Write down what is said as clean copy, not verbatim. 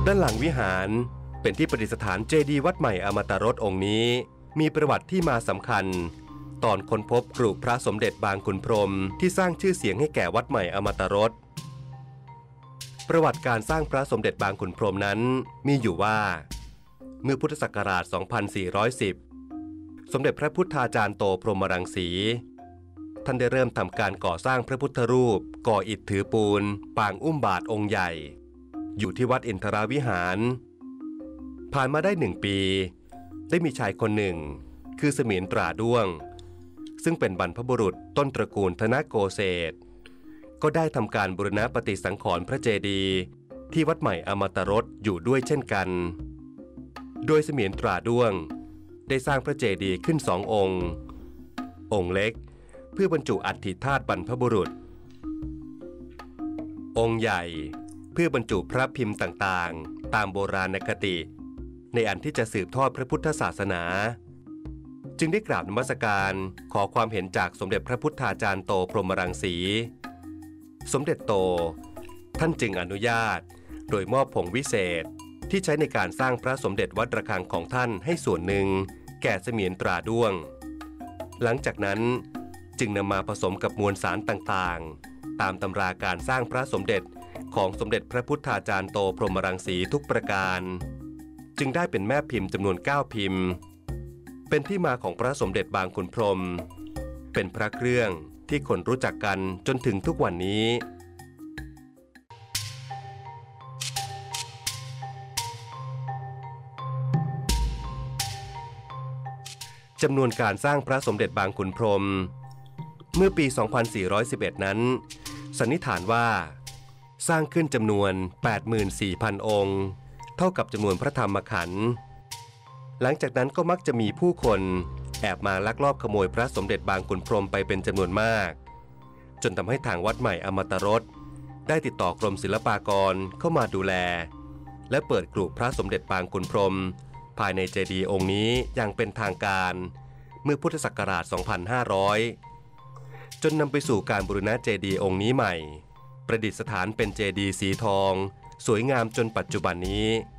ด้านหลังวิหารเป็นที่ประดิษฐานเจดีย์วัดใหม่อมตะรสองค์นี้มีประวัติที่มาสำคัญตอนค้นพบกรุพระสมเด็จบางขุนพรหมที่สร้างชื่อเสียงให้แก่วัดใหม่อมตะรสประวัติการสร้างพระสมเด็จบางขุนพรหมนั้นมีอยู่ว่าเมื่อพุทธศักราช 2410 สมเด็จพระพุทธาจารย์โตพรหมรังสีท่านได้เริ่มทำการก่อสร้างพระพุทธรูปก่ออิฐถือปูนปางอุ้มบาทองค์ใหญ่อยู่ที่วัดอินทราวิหารผ่านมาได้1 ปีได้มีชายคนหนึ่งคือเสมียนตราด้วงซึ่งเป็นบรรพบุรุษต้นตระกูลธนโกเศษก็ได้ทำการบูรณะปฏิสังขรณ์พระเจดีย์ที่วัดใหม่อมตะรสอยู่ด้วยเช่นกันโดยเสมียนตราด้วงได้สร้างพระเจดีย์ขึ้น2 องค์องค์เล็กเพื่อบรรจุอัฐิธาตุบรรพบุรุษองค์ใหญ่เพื่อบรรจุพระพิมพ์ต่างๆตามโบราณคติในอันที่จะสืบทอดพระพุทธศาสนาจึงได้กราบนมัสการขอความเห็นจากสมเด็จพระพุทธาจารย์โตพรหมรังสีสมเด็จโตท่านจึงอนุญาตโดยมอบผงวิเศษที่ใช้ในการสร้างพระสมเด็จวัดระฆังของท่านให้ส่วนหนึ่งแก่เสมียนตราด้วงหลังจากนั้นจึงนำมาผสมกับมวลสารต่างๆตามตำราการสร้างพระสมเด็จของสมเด็จพระพุทธาจารย์โตพรหมรังสีทุกประการจึงได้เป็นแม่พิมพ์จำนวน9 พิมพ์เป็นที่มาของพระสมเด็จบางขุนพรหมเป็นพระเครื่องที่คนรู้จักกันจนถึงทุกวันนี้จำนวนการสร้างพระสมเด็จบางขุนพรหมเมื่อปี 2411 นั้นสันนิษฐานว่าสร้างขึ้นจำนวน 84,000 องค์เท่ากับจำนวนพระธรรมขันธ์หลังจากนั้นก็มักจะมีผู้คนแอบมาลักลอบขโมยพระสมเด็จบางขุนพรหมไปเป็นจำนวนมากจนทำให้ทางวัดใหม่อมตะรสได้ติดต่อกรมศิลปากรเข้ามาดูแลและเปิดกรุพระสมเด็จบางขุนพรหมภายในเจดีย์องค์นี้อย่างเป็นทางการเมื่อพุทธศักราช 2500 จนนำไปสู่การบูรณะเจดีย์องค์นี้ใหม่ประดิษฐานเป็นเจดีย์สีทองสวยงามจนปัจจุบันนี้